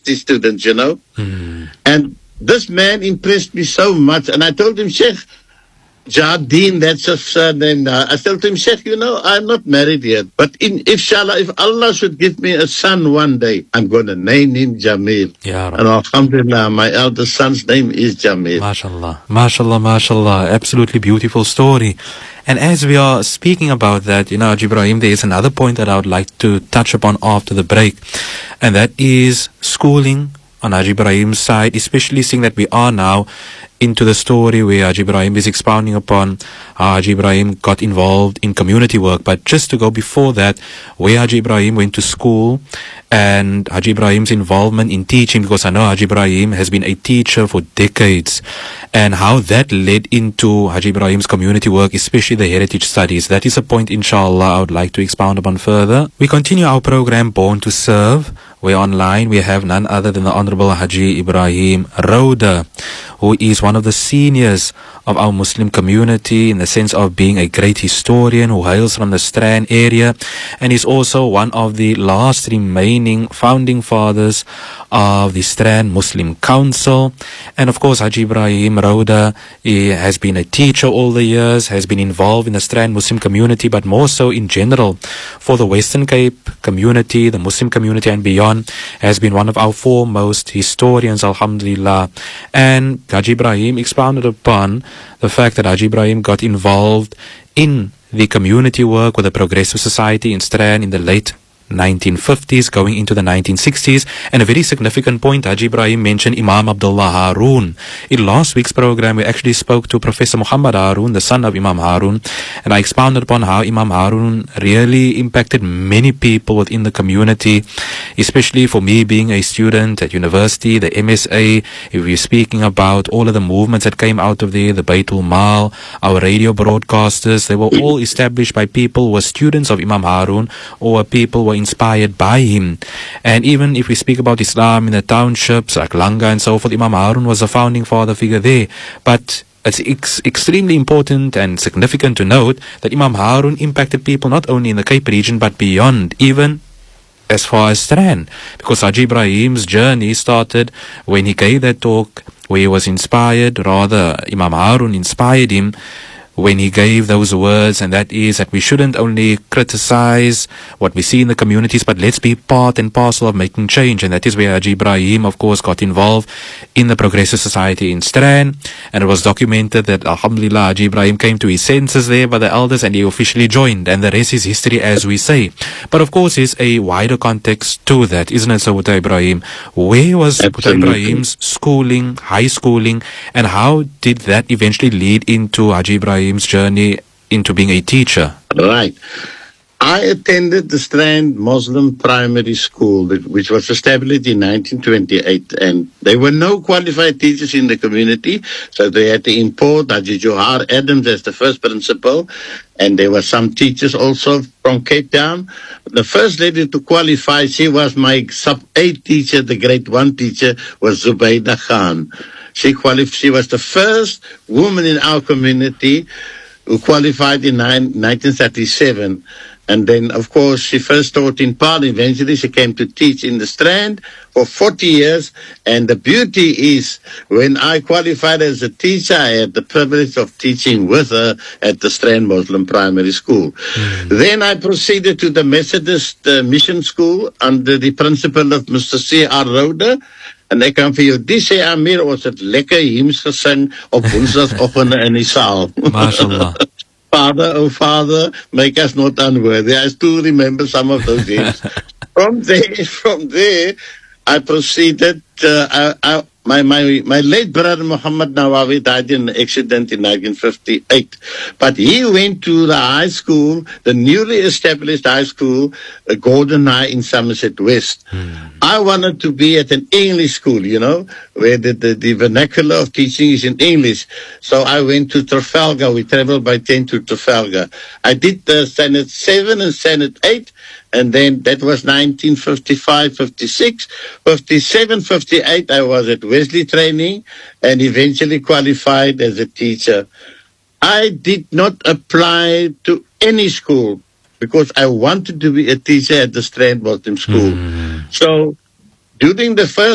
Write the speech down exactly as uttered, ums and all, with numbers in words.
university students, you know. Mm. And this man impressed me so much. And I told him, Sheikh, Jardine, that's his surname now. I told him, Sheikh, you know, I'm not married yet. But in, inshallah, if Allah should give me a son one day, I'm going to name him Jamil. Ya Rab. And alhamdulillah, my eldest son's name is Jamil. MashaAllah, MashaAllah, MashaAllah. Absolutely beautiful story. And as we are speaking about that, you know, Haji Ibrahim, there is another point that I would like to touch upon after the break. And that is schooling on Haji Ibrahim's side, especially seeing that we are now into the story where Haji Ibrahim is expounding upon how Haji Ibrahim got involved in community work. But just to go before that, where Haji Ibrahim went to school and Haji Ibrahim's involvement in teaching, because I know Haji Ibrahim has been a teacher for decades, and how that led into Haji Ibrahim's community work, especially the heritage studies. That is a point, inshallah, I would like to expound upon further. We continue our program, Born to Serve, where online we have none other than the Honorable Haji Ibrahim Rhoda, who is one of the seniors of our Muslim community in the sense of being a great historian who hails from the Strand area, and is also one of the last remaining founding fathers of the Strand Muslim Council. And of course, Haji Ibrahim Rhoda, he has been a teacher all the years, has been involved in the Strand Muslim community, but more so in general for the Western Cape community, the Muslim community and beyond, has been one of our foremost historians, alhamdulillah. And Haji Ibrahim expounded upon the fact that Haji Ibrahim got involved in the community work with the Progressive Society in Strand in the late nineteen fifties going into the nineteen sixties. And a very significant point, Haji Ibrahim mentioned Imam Abdullah Harun. In last week's program, we actually spoke to Professor Muhammad Harun, the son of Imam Harun, and I expounded upon how Imam Harun really impacted many people within the community, especially for me being a student at university, the M S A. If we're speaking about all of the movements that came out of there, the Baitul Mal, our radio broadcasters, they were all established by people who were students of Imam Harun or people who were inspired by him. And even if we speak about Islam in the townships like Langa and so forth, Imam Harun was a founding father figure there. But it's ex- extremely important and significant to note that Imam Harun impacted people not only in the Cape region but beyond, even as far as Strand, because Haji Ibrahim's journey started when he gave that talk where he was inspired, rather Imam Harun inspired him when he gave those words, and that is that we shouldn't only criticize what we see in the communities, but let's be part and parcel of making change. And that is where Haji Ibrahim, of course, got involved in the Progressive Society in Strand, and it was documented that alhamdulillah Haji Ibrahim came to his senses there by the elders and he officially joined, and the rest is history, as we say. But of course there's a wider context to that, isn't it, so Buta Ibrahim? Where was Buta Ibrahim's schooling, high schooling, and how did that eventually lead into Haji Ibrahim journey into being a teacher? Right. I attended the Strand Muslim Primary School, which was established in nineteen twenty-eight, and there were no qualified teachers in the community, so they had to import Haji Johar Adams as the first principal, and there were some teachers also from Cape Town. The first lady to qualify, she was my sub eight teacher, the grade one teacher, was Zubaydah Khan. She qualified. She was the first woman in our community who qualified in nineteen thirty-seven. And then, of course, she first taught in Paarl. Eventually, she came to teach in the Strand for forty years. And the beauty is, when I qualified as a teacher, I had the privilege of teaching with her at the Strand Muslim Primary School. Mm. Then I proceeded to the Methodist uh, Mission School under the principal of Mister C R Rhoda. En ek kan vir jou die sê, Amir, ons het lekker hymns gesing op woensdagoggende in die saal. MashaAllah. Father, oh Father, make us not unworthy. I still remember some of those hymns. From there, from there, I proceeded, uh, I, I, my, my, my late brother Muhammad Nawawi died in an accident in nineteen fifty-eight. But he went to the high school, the newly established high school, uh, Gordon High in Somerset West. Hmm. I wanted to be at an English school, you know, where the, the, the vernacular of teaching is in English. So I went to Trafalgar. We traveled by train to Trafalgar. I did the Standard seven and Standard eight. And then that was nineteen fifty-five, fifty-six, fifty-seven, fifty-eight. I was at Wesley training and eventually qualified as a teacher. I did not apply to any school because I wanted to be a teacher at the Strand Muslim School. Mm. So during the first